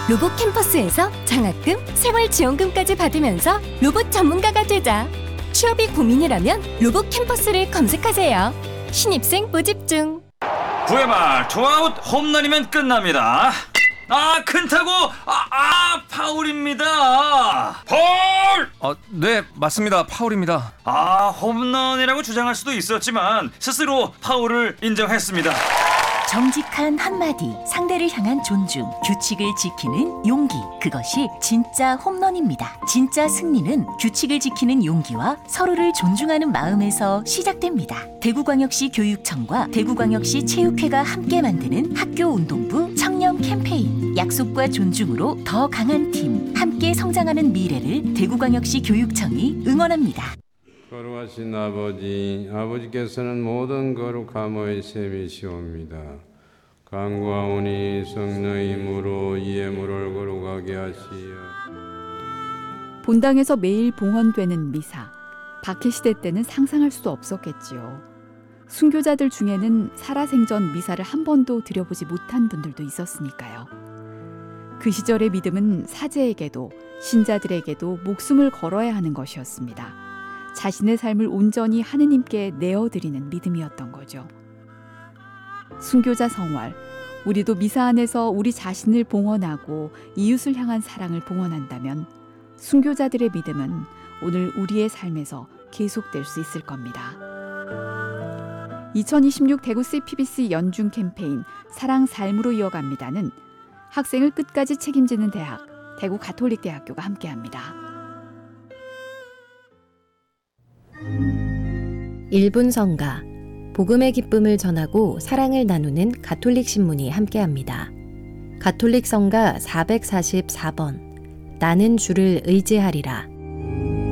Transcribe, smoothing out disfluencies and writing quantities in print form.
로봇 캠퍼스에서 장학금, 생활지원금까지 받으면서 로봇 전문가가 되자. 취업이 고민이라면 로봇 캠퍼스를 검색하세요. 신입생 모집 중. 9회 말 투아웃 홈런이면 끝납니다. 큰 타구 파울입니다. 파울! 네, 맞습니다. 파울입니다. 홈런이라고 주장할 수도 있었지만 스스로 파울을 인정했습니다. 정직한 한마디, 상대를 향한 존중, 규칙을 지키는 용기, 그것이 진짜 홈런입니다. 진짜 승리는 규칙을 지키는 용기와 서로를 존중하는 마음에서 시작됩니다. 대구광역시 교육청과 대구광역시 체육회가 함께 만드는 학교운동부 청년 캠페인, 약속과 존중으로 더 강한 팀, 함께 성장하는 미래를 대구광역시 교육청이 응원합니다. 거룩하신 아버지께서는 모든 거룩함의 셈이시옵니다. 간구하오니 성령의 힘으로 이의 물을 거룩하게 하시어. 본당에서 매일 봉헌되는 미사, 박해시대 때는 상상할 수도 없었겠지요. 순교자들 중에는 살아생전 미사를 한 번도 드려보지 못한 분들도 있었으니까요. 그 시절의 믿음은 사제에게도 신자들에게도 목숨을 걸어야 하는 것이었습니다. 자신의 삶을 온전히 하느님께 내어드리는 믿음이었던 거죠. 순교자 성활, 우리도 미사 안에서 우리 자신을 봉헌하고 이웃을 향한 사랑을 봉헌한다면 순교자들의 믿음은 오늘 우리의 삶에서 계속될 수 있을 겁니다. 2026 대구 CPBC 연중 캠페인 사랑 삶으로 이어갑니다는 학생을 끝까지 책임지는 대학, 대구 가톨릭대학교가 함께합니다. 1분 성가, 복음의 기쁨을 전하고 사랑을 나누는 가톨릭 신문이 함께합니다. 가톨릭 성가 444번, 나는 주를 의지하리라.